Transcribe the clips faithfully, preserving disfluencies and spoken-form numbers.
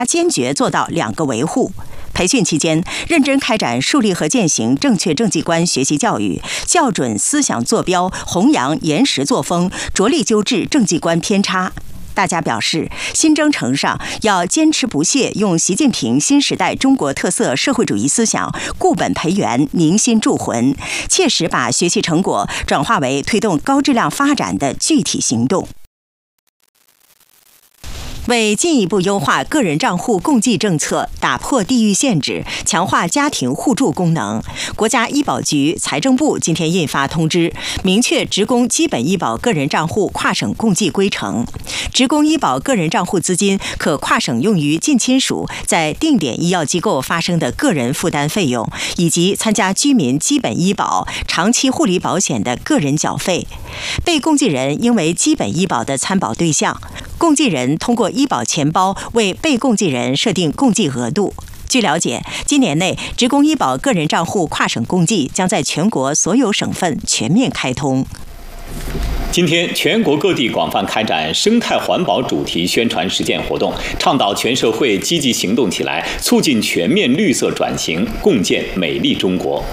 坚决做到两个维护。培训期间，认真开展树立和践行正确政绩观学习教育，校准思想坐标，弘扬严实作风，着力纠治政绩观偏差。大家表示，新征程上要坚持不懈用习近平新时代中国特色社会主义思想固本培元、凝心铸魂，切实把学习成果转化为推动高质量发展的具体行动。为进一步优化个人账户共计政策，打破地域限制，强化家庭互助功能，国家医保局、财政部今天印发通知，明确职工基本医保个人账户跨省共计规程。职工医保个人账户资金可跨省用于近亲属在定点医药机构发生的个人负担费用，以及参加居民基本医保、长期护理保险的个人缴费。被共计人应为基本医保的参保对象，共计人通过医保钱包为被共计人设定共计额度。据了解，今年内职工医保个人账户跨省共计将在全国所有省份全面开通。 今天，全国各地广泛开展生态环保主题宣传实践活动，倡导全社会积极行动起来，促进全面绿色转型，共建美丽中国。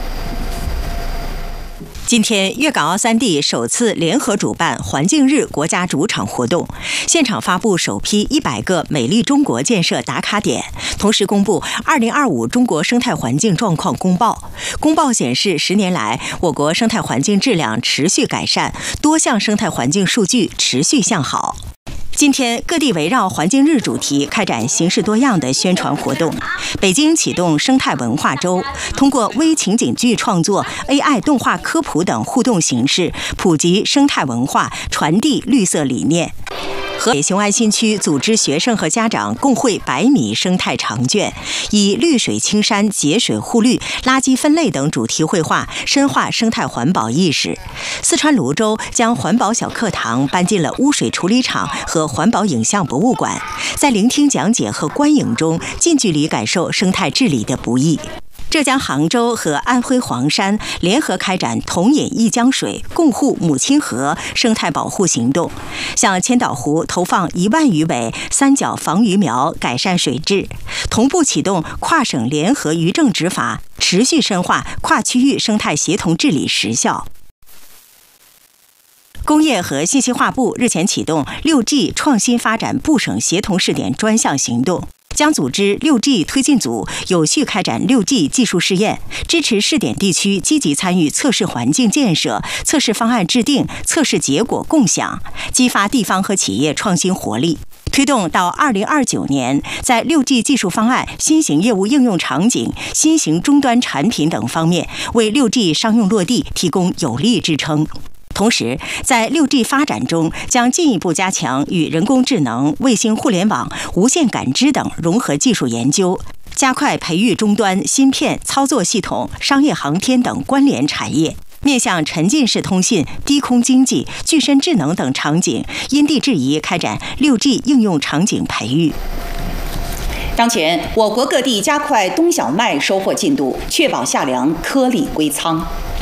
今天，粤港澳三地首次联合主办环境日国家主场活动，现场发布首批一百个美丽中国建设打卡点，同时公布二零二五中国生态环境状况公报。公报显示，十年来，我国生态环境质量持续改善，多项生态环境数据持续向好。今天，各地围绕环境日主题开展形式多样的宣传活动。北京启动生态文化周，通过微情景剧创作、A I 动画科普等互动形式，普及生态文化，传递绿色理念。河北雄安新区组织学生和家长共绘百米生态长卷，以绿水青山、节水护绿、垃圾分类等主题绘画，深化生态环保意识。四川泸州将环保小课堂搬进了污水处理厂和环保影像博物馆，在聆听讲解和观影中，近距离感受生态治理的不易。浙江杭州和安徽黄山联合开展同饮一江水，共护母亲河生态保护行动，向千岛湖投放一万余尾三角防鱼苗，改善水质。同步启动跨省联合渔政执法，持续深化跨区域生态协同治理实效。工业和信息化部日前启动 六 G 创新发展部省协同试点专项行动，将组织 六 G 推进组有序开展 六 G 技术试验，支持试点地区积极参与测试环境建设、测试方案制定、测试结果共享，激发地方和企业创新活力。推动到二零二九年，在 六 G 技术方案、新型业务应用场景、新型终端产品等方面，为 六 G 商用落地提供有力支撑。同时，在 六 G 发展中，将进一步加强与人工智能、卫星互联网、无线感知等融合技术研究，加快培育终端、芯片、操作系统、商业航天等关联产业，面向沉浸式通信、低空经济、具身智能等场景，因地制宜开展 六 G 应用场景培育。 当前，我国各地加快冬小麦收获进度，确保夏粮颗粒归仓。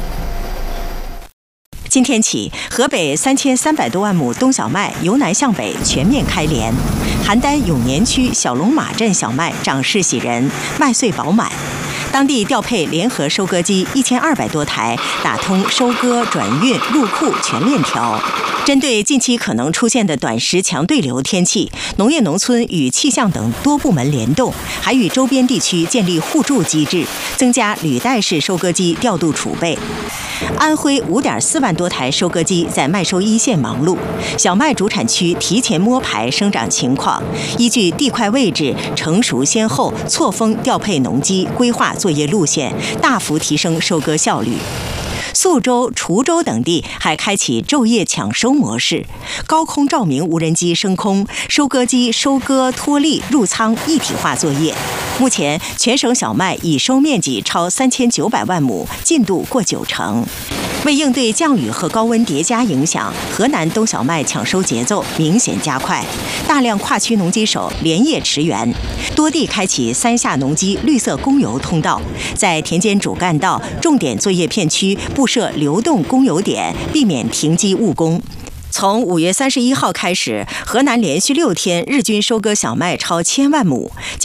今天起，河北三千三百多万亩冬小麦由南向北全面开镰。邯郸永年区小龙马镇小麦长势喜人，麦穗饱满。当地调配联合收割机一千二百多台，打通收割、转运、入库全链条。针对近期可能出现的短时强对流天气，农业农村与气象等多部门联动，还与周边地区建立互助机制，增加履带式收割机调度储备。安徽 五点四万多台收割机在麦收一线忙碌，小麦主产区提前摸排生长情况，依据地块位置、成熟先后、错峰调配农机，规划作业路线，大幅提升收割效率。宿州、滁州等地还开启昼夜抢收模式，高空照明无人机升空，收割机收割、脱粒、入仓一体化作业。目前，全省小麦已收面积超三千九百万亩，进度过九成。为应对降雨和高温叠加影响，河南冬小麦抢收节奏明显加快，大量跨区农机手连夜驰援，多地开启三下农机绿色供油通道，在田间主干道、重点作业片区布设流动供油点，避免停机误工。 从五月三十一号开始，河南连续六天日均收割小麦超千万亩。